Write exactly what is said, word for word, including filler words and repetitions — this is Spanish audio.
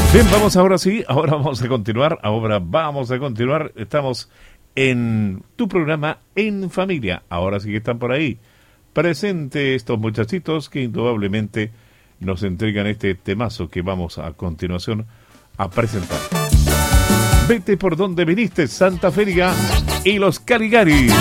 Bien, vamos ahora sí, ahora vamos a continuar, ahora vamos a continuar, estamos en tu programa En Familia, ahora sí que están por ahí, presente estos muchachitos que indudablemente nos entregan este temazo que vamos a continuación a presentar. Vete por donde viniste, Santa Feria y los Carigaris.